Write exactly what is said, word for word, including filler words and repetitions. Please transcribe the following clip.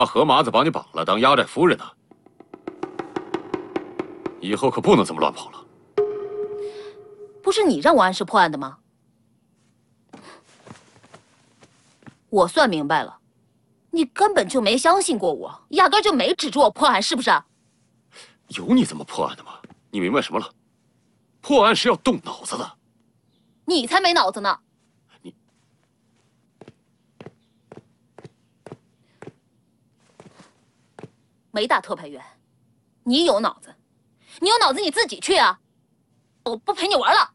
把河麻子把你绑了当压寨夫人呢。以后可不能这么乱跑了。 不是你让我按时破案的吗？我算明白了，你根本就没相信过我，压根就没指着我破案，是不是？ 有你这么破案的吗？你明白什么了？破案是要动脑子的。 你才没脑子呢！ 你， 梅大特派员，你有脑子，你有脑子你自己去啊！我不陪你玩了。